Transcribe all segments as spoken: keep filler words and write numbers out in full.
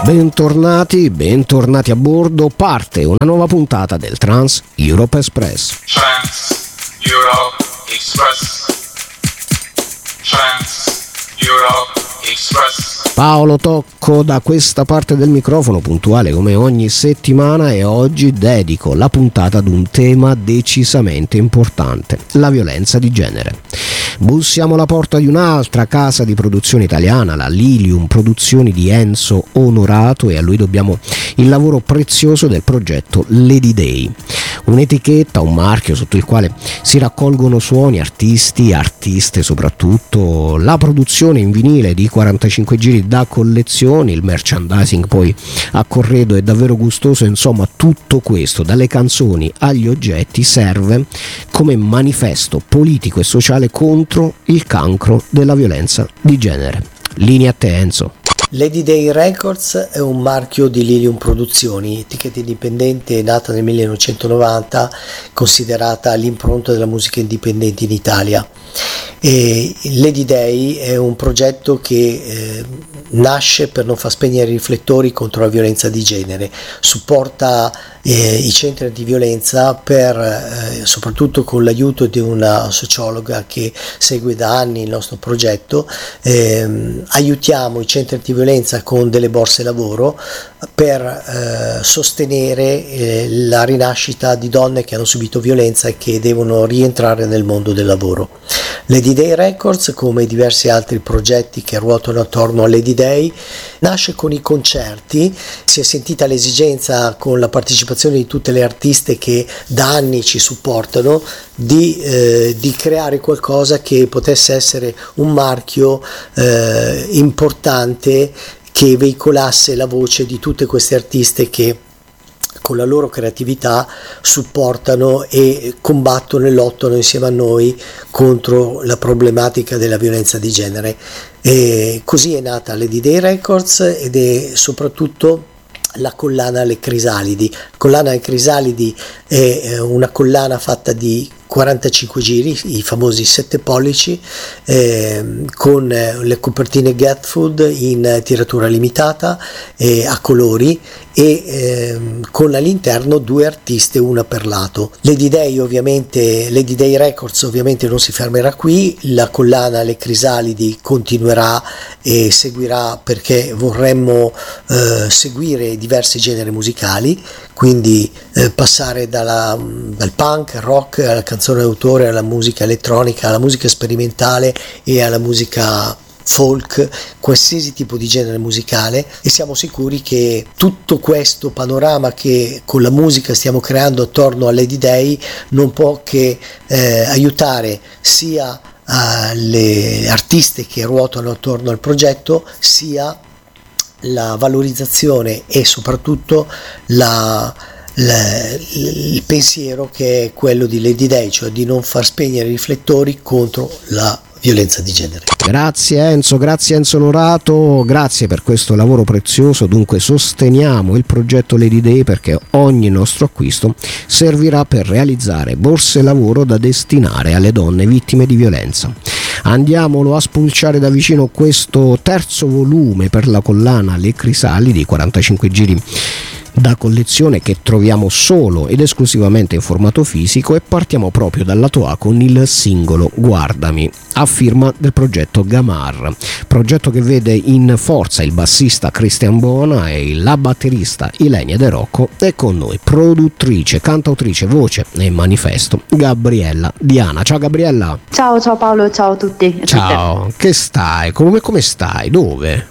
Bentornati, bentornati a bordo, parte una nuova puntata del Trans Europe Express. Trans Europe Express. Trans Europe Express. Paolo Tocco da questa parte del microfono, puntuale come ogni settimana, e oggi dedico la puntata ad un tema decisamente importante: la violenza di genere. Bussiamo alla porta di un'altra casa di produzione italiana, la Lilium Produzioni di Enzo Onorato, e a lui dobbiamo il lavoro prezioso del progetto Lady Day, un'etichetta, un marchio sotto il quale si raccolgono suoni, artisti, artiste soprattutto, la produzione in vinile di quarantacinque giri da collezioni, il merchandising poi a corredo è davvero gustoso. Insomma, tutto questo, dalle canzoni agli oggetti, serve come manifesto politico e sociale contro il cancro della violenza di genere. Linea a te, Enzo. Lady Day Records è un marchio di Lilium Produzioni, etichetta indipendente nata nel millenovecentonovanta, considerata l'impronta della musica indipendente in Italia. E Lady Day è un progetto che eh, nasce per non far spegnere i riflettori contro la violenza di genere, supporta eh, i centri antiviolenza per, eh, soprattutto con l'aiuto di una sociologa che segue da anni il nostro progetto, eh, aiutiamo i centri antiviolenza con delle borse lavoro per eh, sostenere eh, la rinascita di donne che hanno subito violenza e che devono rientrare nel mondo del lavoro. Lady Day Records, come diversi altri progetti che ruotano attorno a Lady Day, nasce con i concerti. Si è sentita l'esigenza, con la partecipazione di tutte le artiste che da anni ci supportano, di, eh, di creare qualcosa che potesse essere un marchio eh, importante, che veicolasse la voce di tutte queste artiste che con la loro creatività supportano e combattono e lottano insieme a noi contro la problematica della violenza di genere. E così è nata Lady Day Records, ed è soprattutto la collana Le Crisalidi. La collana Le Crisalidi è una collana fatta di quarantacinque giri, i famosi sette pollici, eh, con le copertine Getfood in tiratura limitata, eh, a colori, e eh, con all'interno due artiste, una per lato. Lady Day ovviamente, Lady Day Records ovviamente non si fermerà qui, la collana Le Crisalidi continuerà e seguirà, perché vorremmo eh, seguire diversi generi musicali, quindi eh, passare dalla, dal punk, al rock, alla canzone d'autore, alla musica elettronica, alla musica sperimentale e alla musica folk, qualsiasi tipo di genere musicale. E siamo sicuri che tutto questo panorama che con la musica stiamo creando attorno a Lady Day non può che eh, aiutare sia alle artiste che ruotano attorno al progetto, sia la valorizzazione e soprattutto la, la, il pensiero che è quello di Lady Day, cioè di non far spegnere i riflettori contro la violenza di genere. Grazie Enzo, grazie Enzo Onorato, grazie per questo lavoro prezioso. Dunque sosteniamo il progetto Lady Day, perché ogni nostro acquisto servirà per realizzare borse lavoro da destinare alle donne vittime di violenza. Andiamolo a spulciare da vicino questo terzo volume per la collana Le Crisalidi, quarantacinque giri da collezione che troviamo solo ed esclusivamente in formato fisico, e partiamo proprio dal lato A con il singolo Guardami, a firma del progetto Gamar, progetto che vede in forza il bassista Christian Bona e la batterista Ilenia De Rocco, e con noi produttrice, cantautrice, voce e manifesto Gabriella Diana. Ciao Gabriella. Ciao, ciao Paolo, ciao a tutti. Ciao, che stai? Come, come stai? Dove?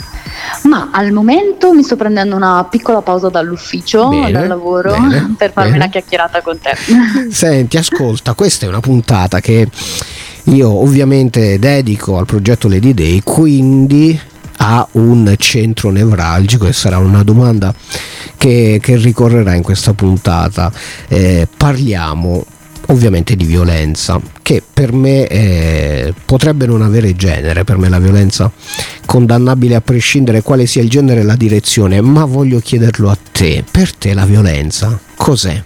Ma al momento mi sto prendendo una piccola pausa dall'ufficio, bene, dal lavoro, bene, per farmi bene. una chiacchierata con te. Senti, ascolta, questa è una puntata che io ovviamente dedico al progetto Lady Day, quindi ha un centro nevralgico, e sarà una domanda che, che ricorrerà in questa puntata. Eh, parliamo ovviamente di violenza, che per me eh, potrebbe non avere genere. Per me la violenza condannabile a prescindere quale sia il genere e la direzione, ma voglio chiederlo a te: per te la violenza cos'è?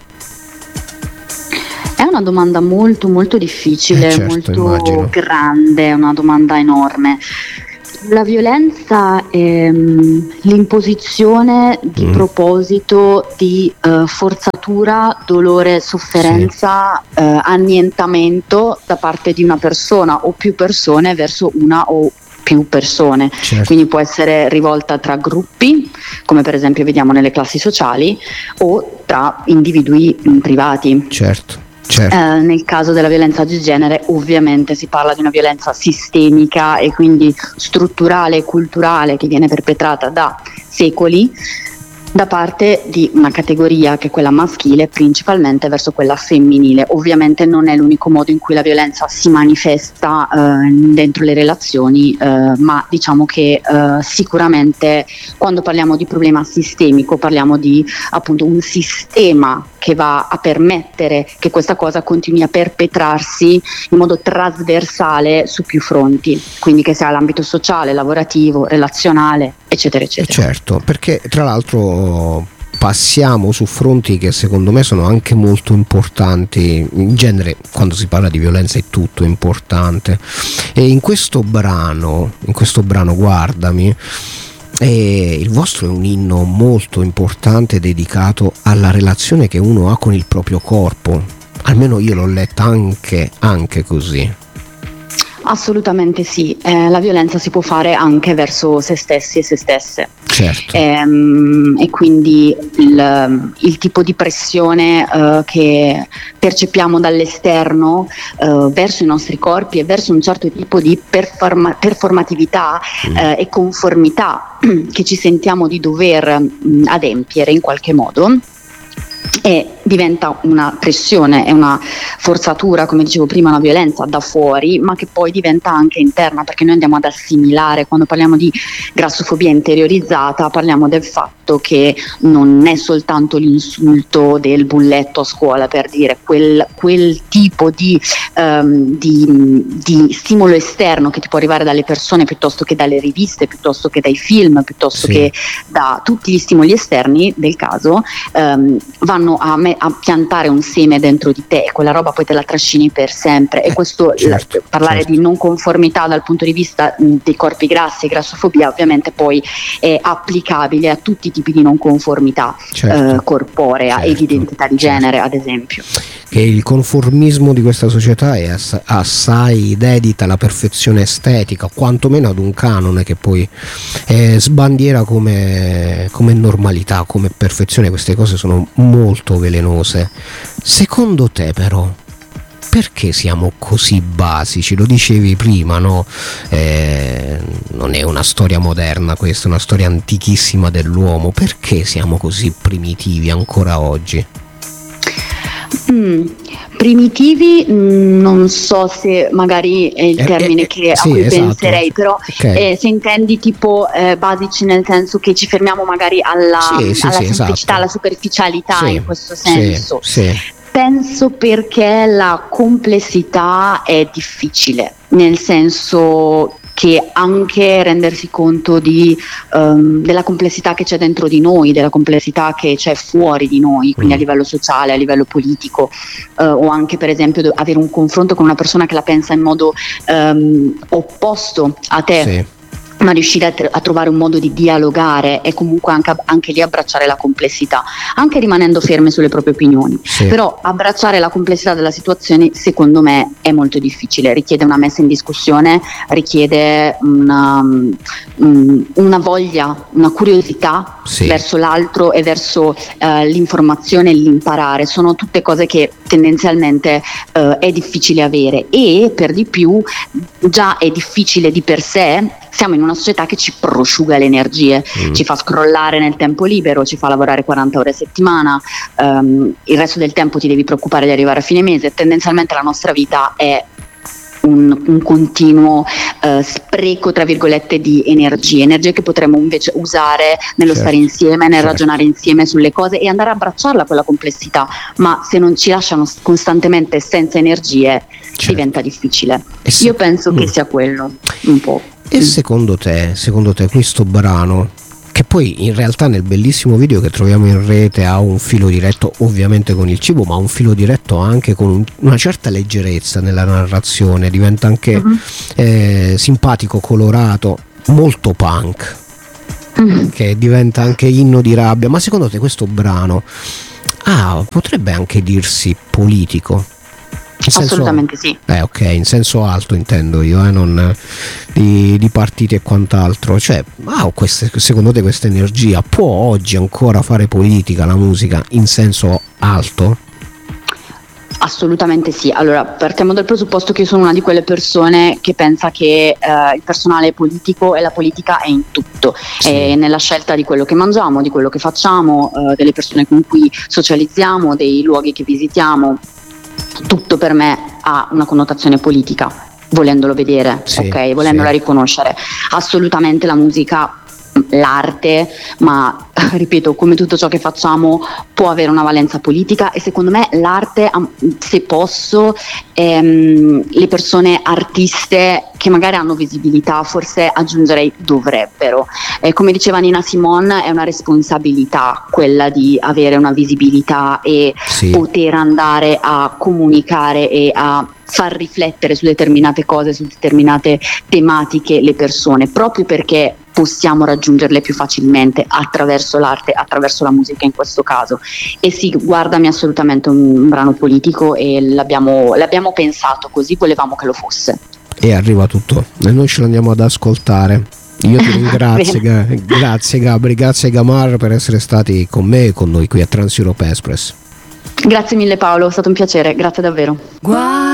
È una domanda molto molto difficile, eh certo, molto immagino. grande, è una domanda enorme. La violenza è mm, l'imposizione di Mm. proposito di eh, forzatura, dolore, sofferenza, eh, annientamento da parte di una persona o più persone verso una o più persone. Certo. Quindi può essere rivolta tra gruppi, come per esempio vediamo nelle classi sociali, o tra individui mm, privati. Certo, certo. Eh, nel caso della violenza di genere ovviamente si parla di una violenza sistemica e quindi strutturale e culturale che viene perpetrata da secoli da parte di una categoria che è quella maschile, principalmente verso quella femminile. Ovviamente non è l'unico modo in cui la violenza si manifesta eh, dentro le relazioni, eh, ma diciamo che eh, sicuramente quando parliamo di problema sistemico parliamo di appunto un sistema che va a permettere che questa cosa continui a perpetrarsi in modo trasversale su più fronti, quindi che sia l'ambito sociale, lavorativo, relazionale, eccetera, eccetera. Certo, perché tra l'altro passiamo su fronti che secondo me sono anche molto importanti. In genere quando si parla di violenza è tutto importante, e in questo brano, in questo brano Guardami, e il vostro è un inno molto importante dedicato alla relazione che uno ha con il proprio corpo. Almeno io l'ho letta anche, anche così. Assolutamente sì, eh, la violenza si può fare anche verso se stessi e se stesse. Certo. Ehm, e quindi il, il tipo di pressione eh, che percepiamo dall'esterno eh, verso i nostri corpi e verso un certo tipo di performa- performatività eh, e conformità che ci sentiamo di dover mh, adempiere in qualche modo, e diventa una pressione e una forzatura, come dicevo prima, una violenza da fuori, ma che poi diventa anche interna, perché noi andiamo ad assimilare, quando parliamo di grassofobia interiorizzata, parliamo del fatto che non è soltanto l'insulto del bulletto a scuola, per dire, quel, quel tipo di, um, di, di stimolo esterno che ti può arrivare dalle persone, piuttosto che dalle riviste, piuttosto che dai film, piuttosto Sì. che da tutti gli stimoli esterni del caso, um, vanno a, me, a piantare un seme dentro di te, e quella roba poi te la trascini per sempre. E questo, certo, la, parlare certo. di non conformità dal punto di vista mh, dei corpi grassi e grassofobia ovviamente poi è applicabile a tutti i tipi di non conformità Certo. eh, corporea Certo, e di identità di certo. genere, ad esempio. Che il conformismo di questa società è ass- assai dedita alla perfezione estetica, quantomeno ad un canone che poi eh, sbandiera come, come normalità, come perfezione. Queste cose sono molto velenose. Secondo te però perché siamo così basici? Lo dicevi prima, no? Eh, non è una storia moderna questa, è una storia antichissima dell'uomo. Perché siamo così primitivi ancora oggi? Mm, primitivi, mm, non so se magari è il Eh, termine eh, che, a sì, cui esatto. penserei, però Ok. eh, se intendi tipo eh, basici nel senso che ci fermiamo magari alla, Sì, sì, alla sì, semplicità, esatto. alla superficialità, Sì, in questo sì, senso. sì. Penso perché la complessità è difficile, nel senso che anche rendersi conto di, um, della complessità che c'è dentro di noi, della complessità che c'è fuori di noi, quindi Mm. a livello sociale, a livello politico, uh, o anche per esempio do- avere un confronto con una persona che la pensa in modo um, opposto a te. Sì. Ma riuscire a, tr- a trovare un modo di dialogare e comunque anche, anche lì abbracciare la complessità, anche rimanendo ferme sulle proprie opinioni. Sì. Però abbracciare la complessità della situazione secondo me è molto difficile, richiede una messa in discussione, richiede una, um, una voglia, una curiosità Sì. verso l'altro e verso uh, l'informazione e l'imparare. Sono tutte cose che tendenzialmente uh, è difficile avere, e per di più già è difficile di per sé. Siamo in una società che ci prosciuga le energie, Mm. ci fa scrollare nel tempo libero, ci fa lavorare quaranta ore a settimana, um, il resto del tempo ti devi preoccupare di arrivare a fine mese. Tendenzialmente la nostra vita è un, un continuo uh, spreco, tra virgolette, di energie, energie che potremmo invece usare nello Certo, stare insieme, nel certo. ragionare insieme sulle cose e andare a abbracciarla quella complessità. Ma se non ci lasciano costantemente senza energie, Certo. diventa difficile. E se- Io penso che Mm. sia quello un po'. E secondo te, secondo te questo brano, che poi in realtà nel bellissimo video che troviamo in rete ha un filo diretto ovviamente con il cibo, ma un filo diretto anche con un- una certa leggerezza nella narrazione, diventa anche Mhm. eh, simpatico, colorato. molto punk, mm. che diventa anche inno di rabbia. Ma secondo te questo brano ah, potrebbe anche dirsi politico? Senso, assolutamente sì. Eh ok, in senso alto intendo io, eh, non di, di partiti e quant'altro. Cioè, ah, queste, secondo te questa energia può oggi ancora fare politica, la musica, in senso alto? Assolutamente sì. Allora, partiamo dal presupposto che io sono una di quelle persone che pensa che eh, il personale è politico e la politica è in tutto, sì. È nella scelta di quello che mangiamo, di quello che facciamo, eh, delle persone con cui socializziamo, dei luoghi che visitiamo. Tutto per me ha una connotazione politica, volendolo vedere, sì, ok, volendola sì. riconoscere. Assolutamente la musica, l'arte, ma ripeto, come tutto ciò che facciamo può avere una valenza politica, e secondo me l'arte, se posso, ehm, le persone artiste che magari hanno visibilità, forse aggiungerei dovrebbero, eh, come diceva Nina Simone, è una responsabilità quella di avere una visibilità e sì. poter andare a comunicare e a far riflettere su determinate cose, su determinate tematiche le persone, proprio perché possiamo raggiungerle più facilmente attraverso l'arte, attraverso la musica in questo caso. E sì, guardami, assolutamente un, un brano politico, e l'abbiamo, l'abbiamo pensato così, volevamo che lo fosse. E arriva tutto, e noi ce lo andiamo ad ascoltare. Io ti ringrazio, ga- grazie Gabri, grazie Gamar per essere stati con me e con noi qui a Trans Europe Express. Grazie mille Paolo, è stato un piacere, grazie davvero.